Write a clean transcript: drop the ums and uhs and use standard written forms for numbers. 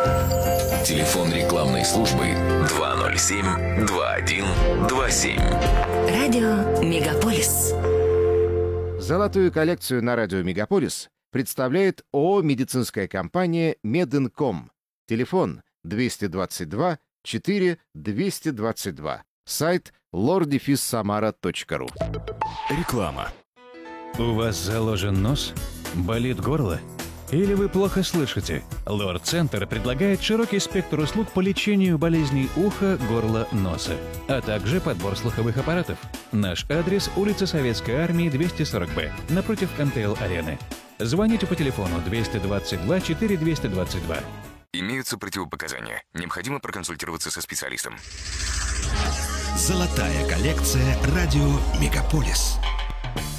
Телефон рекламной службы 207-2127. Радио Мегаполис. Золотую коллекцию на радио «Мегаполис» представляет ООО «Медицинская компания Мединком». Телефон 222 4 222. Сайт lordefissamara.ru. Реклама. У вас заложен нос? Болит горло? Или вы плохо слышите? Лор-центр предлагает широкий спектр услуг по лечению болезней уха, горла, носа, а также подбор слуховых аппаратов. Наш адрес – улица Советской Армии, 240Б, напротив МТЛ-арены. Звоните по телефону 222 4 222. Имеются противопоказания. Необходимо проконсультироваться со специалистом. Золотая коллекция радио «Мегаполис».